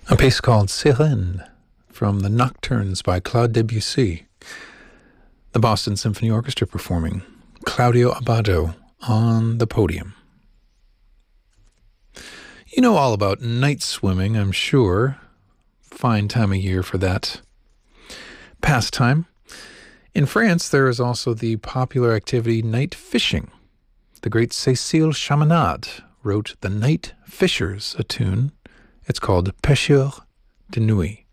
A piece called Sirène from the Nocturnes by Claude Debussy. The Boston Symphony Orchestra performing Claudio Abbado on the podium. You know all about night swimming, I'm sure. Fine time of year for that pastime. In France, there is also the popular activity night fishing. The great Cécile Chaminade wrote The Night Fishers, a tune. It's called Pêcheurs de Nuit.